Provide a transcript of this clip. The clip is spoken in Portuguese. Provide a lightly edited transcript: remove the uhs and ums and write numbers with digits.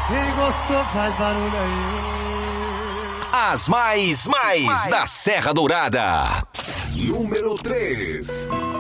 Quem gostou faz barulho aí. As mais da Serra Dourada. Número 3.